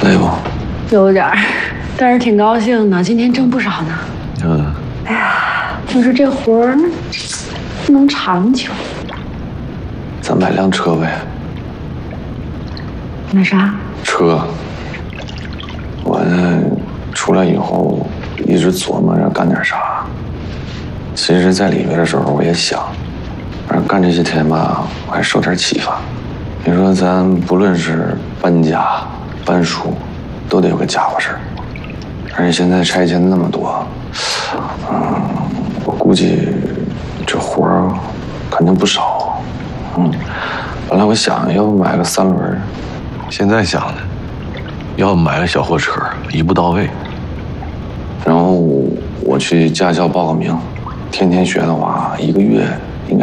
累不？ 有点儿，但是挺高兴的，今天挣不少呢。 嗯。 哎呀，可是这活儿不能长久。 咱买辆车呗。 买啥？ 车。我呢，出来以后一直琢磨着干点啥。其实，在里边的时候，我也想，反正干这些天吧，我还受点启发。你说咱不论是搬家、搬书，都得有个家伙事儿。而且现在拆迁那么多，我估计这活儿肯定不少。本来我想要不买个3轮，现在想呢，要买个小货车，一步到位。然后我去驾校报个名，天天学的话，1个月